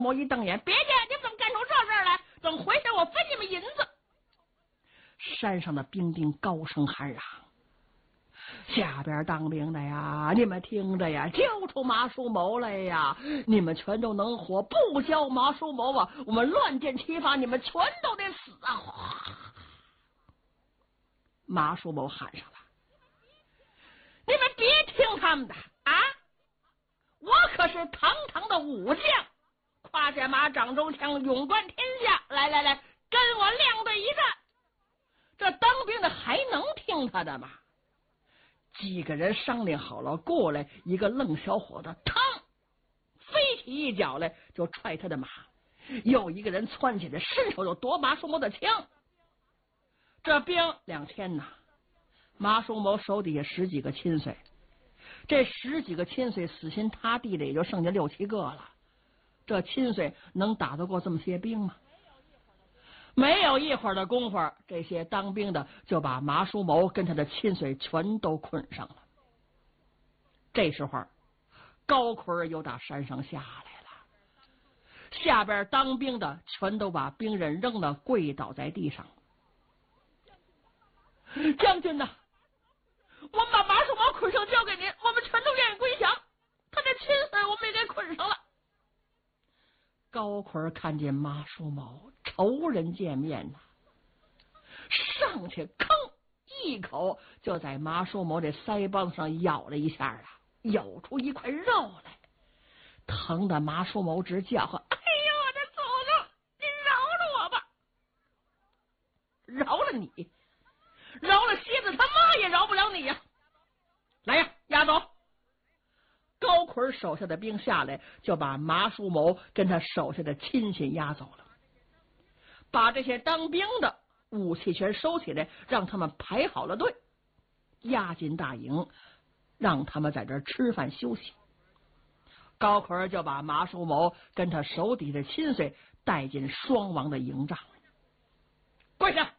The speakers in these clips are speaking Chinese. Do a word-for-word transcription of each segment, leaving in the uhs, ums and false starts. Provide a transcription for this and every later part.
我一瞪眼，别介，你们怎么干出这事儿来？怎么回事？我分你们银子！山上的兵丁高声喊嚷：“下边当兵的呀，你们听着呀，交出马叔谋来呀！你们全都能活，不交马叔谋啊，我们乱箭齐发，你们全都得死啊！”马叔谋喊上了：“你们别听他们的啊！我可是堂堂的武将，跨着马，掌中枪，勇冠天下！来来来，跟我亮对一战！”这当兵的还能听他的吗？几个人商量好了，过来一个愣小伙子，腾飞起一脚来就踹他的马，又一个人窜起来，伸手就夺马叔谋的枪。这兵两千呐，马叔谋手底下十几个亲随，这十几个亲随死心塌地的也就剩下六七个了。这亲随能打得过这么些兵吗？没有一会儿的功夫，这些当兵的就把马叔谋跟他的亲随全都捆上了。这时候高奎又打山上下来了，下边当兵的全都把兵刃扔了，跪倒在地上。将军呐，我们把马叔谋捆上交给您，我们全都愿意归降，他的亲随我们也给捆上了。高奎看见马叔谋，仇人见面呐，上去吭一口就在马叔谋这腮帮上咬了一下啊，咬出一块肉来，疼的马叔谋直叫唤：“哎呦，我的祖宗，你饶了我吧！”饶了你，饶了蝎子他妈也饶不了你呀！来呀，押走！高奎手下的兵下来，就把马叔谋跟他手下的亲信押走了，把这些当兵的武器全收起来，让他们排好了队，押进大营，让他们在这儿吃饭休息。高奎就把马叔谋跟他手底的亲随带进双王的营帐，跪下！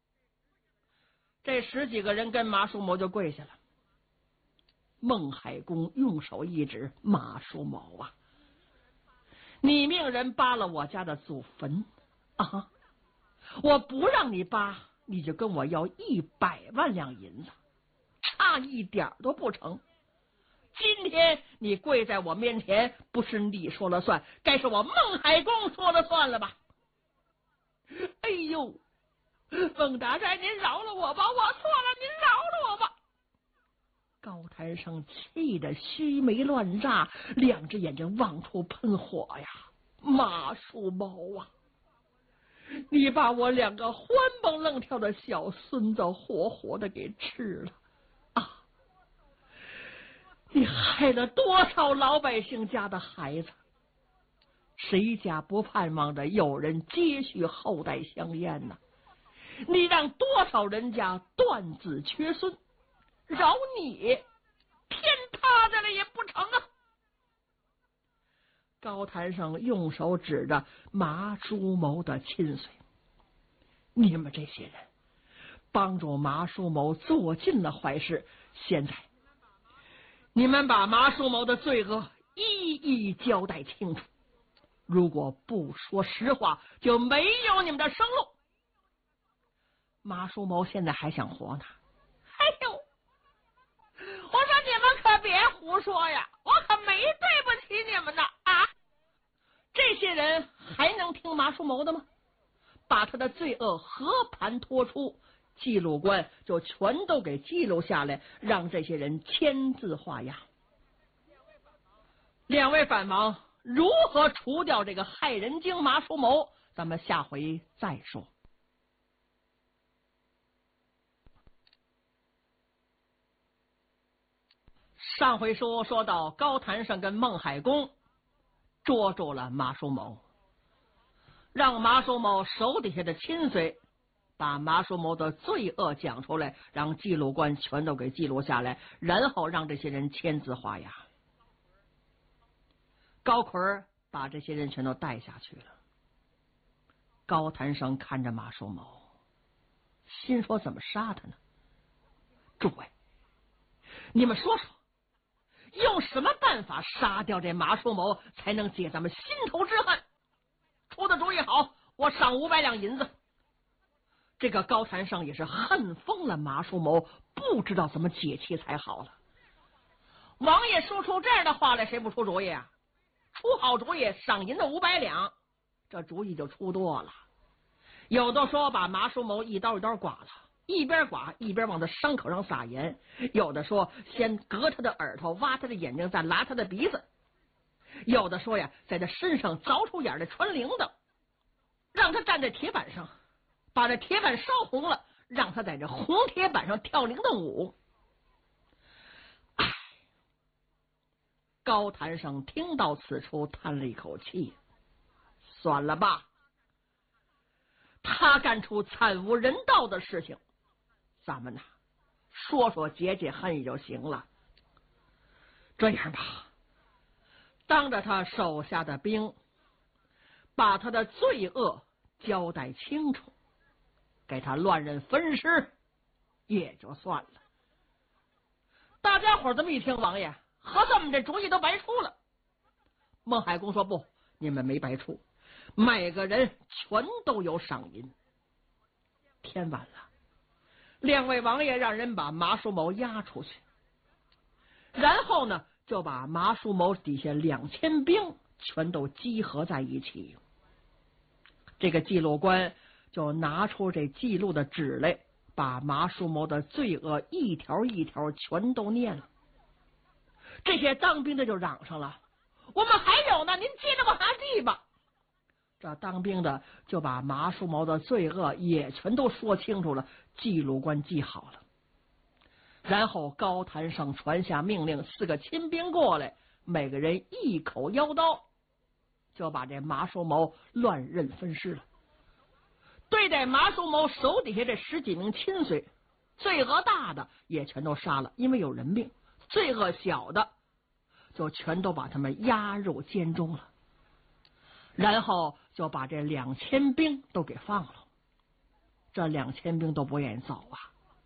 这十几个人跟马叔谋就跪下了。孟海公用手一指：“马叔谋啊，你命人扒了我家的祖坟啊！我不让你扒，你就跟我要一百万两银子，差一点都不成。今天你跪在我面前，不是你说了算，该是我孟海公说了算了吧？”哎呦，孟大帅，您饶了我吧，我错了，您饶了我吧！高谭生气得须眉乱炸，两只眼睛往出喷火呀！马叔谋啊，你把我两个欢蹦愣跳的小孙子活活的给吃了啊！你害了多少老百姓家的孩子？谁家不盼望着有人接续后代香烟呢？你让多少人家断子缺孙？饶你天塌下来也不成啊！高谭生用手指着马叔谋的亲随：“你们这些人帮助马叔谋做尽了坏事，现在你们把马叔谋的罪恶一一交代清楚，如果不说实话，就没有你们的生路。”马叔谋现在还想活呢。哎呦，我说你们可别胡说呀，我可没对不起你们呢啊！这些人还能听马叔谋的吗？把他的罪恶和盘托出，记录官就全都给记录下来，让这些人签字画押。两位反王如何除掉这个害人精马叔谋，咱们下回再说。上回书说到高谭生跟孟海公捉住了马叔谋，让马叔谋手底下的亲随把马叔谋的罪恶讲出来，让记录官全都给记录下来，然后让这些人签字画押。高奎把这些人全都带下去了。高谭生看着马叔谋，心说怎么杀他呢？诸位，你们说说，用什么办法杀掉这马叔谋，才能解咱们心头之恨？ 我赏五百两银子。这个高谭胜也是恨疯了马叔谋，不知道怎么解气才好了。王爷说出这样的话来，谁不出主意啊？出好主意，赏银子五百两，这主意就出多了。有的说把马叔谋一刀一刀剐了，一边剐一边往他伤口上撒盐；有的说先割他的耳朵，挖他的眼睛，再拉他的鼻子；有的说呀，在他身上凿出眼来穿铃铛，让他站在铁板上，把这铁板烧红了，让他在这红铁板上跳铃铛舞。唉，高谭胜听到此处，叹了一口气，算了吧，他干出惨无人道的事情，咱们呐说说解解恨意就行了。这样吧，当着他手下的兵，把他的罪恶交代清楚，给他乱刃分尸也就算了。大家伙这么一听，王爷合算我们这主意都白出了。孟海公说不，你们没白出，每个人全都有赏银。天晚了，两位王爷让人把马叔谋押出去，然后呢就把马叔谋底下两千兵全都集合在一起。这个记录官就拿出这记录的纸来，把马叔谋的罪恶一条一条全都念了。这些当兵的就嚷上了，我们还有呢，您接着往下记吧。这当兵的就把马叔谋的罪恶也全都说清楚了，记录官记好了。然后高谭胜传下命令，四个亲兵过来，每个人一口腰刀，就把这马叔谋乱刃分尸了。对待马叔谋手底下这十几名亲随，罪恶大的也全都杀了，因为有人命；罪恶小的就全都把他们押入监中了。然后就把这两千兵都给放了。这两千兵都不愿意走啊。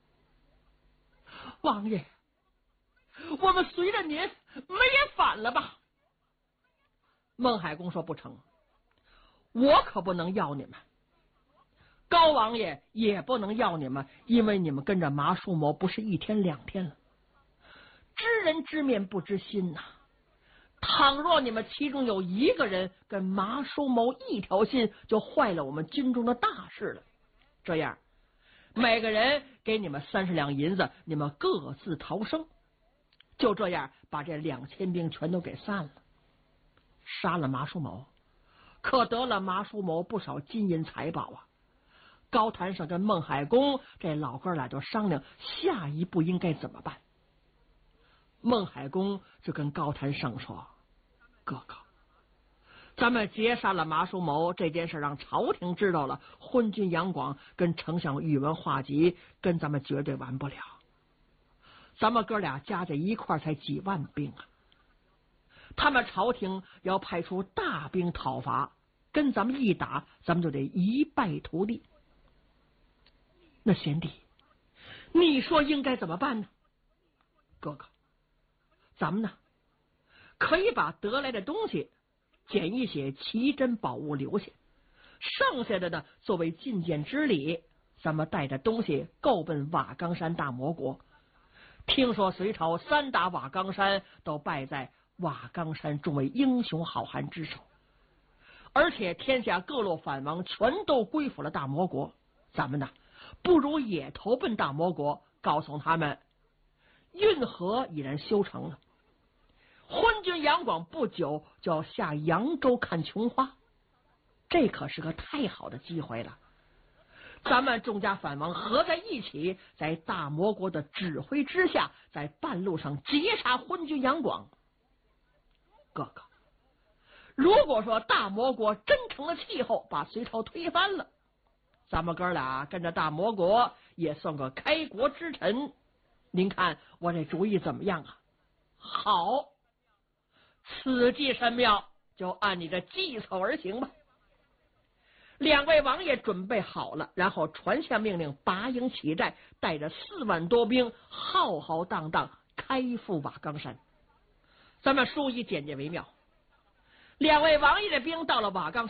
王爷，我们随着您，没也反了吧？孟海公说不成，我可不能要你们，高王爷也不能要你们，因为你们跟着马叔谋不是一天两天了。知人知面不知心呐、啊，倘若你们其中有一个人跟马叔谋一条心，就坏了我们军中的大事了。这样，每个人给你们三十两银子，你们各自逃生。就这样，把这两千兵全都给散了。杀了马叔谋，可得了马叔谋不少金银财宝啊。高谭胜跟孟海公这老哥俩就商量下一步应该怎么办。孟海公就跟高谭胜说，哥哥，咱们劫杀了马叔谋这件事让朝廷知道了，昏君杨广跟丞相宇文化及跟咱们绝对完不了。咱们哥俩加在一块才几万兵啊，他们朝廷要派出大兵讨伐，跟咱们一打，咱们就得一败涂地。那贤弟，你说应该怎么办呢？哥哥，咱们呢可以把得来的东西捡一些奇珍宝物留下，剩下的呢作为进谏之礼，咱们带着东西够奔瓦岗山大魔国。听说隋朝三打瓦岗山都败在瓦岗山众位英雄好汉之手，而且天下各路反王全都归附了大魔国，咱们呢不如也投奔大魔国，告诉他们运河已然修成了，昏君杨广不久就要下扬州看琼花，这可是个太好的机会了。咱们众家反王合在一起，在大魔国的指挥之下，在半路上截杀昏君杨广。哥哥，如果说大魔国真成了气候，把隋朝推翻了，咱们哥俩跟着大魔国也算个开国之臣，您看我这主意怎么样啊？好，此计甚妙，就按你的计策而行吧。两位王爷准备好了，然后传下命令，拔营起寨，带着四万多兵，浩浩荡荡开赴瓦岗山。咱们书以简介为妙。两位王爷的兵到了瓦岗山。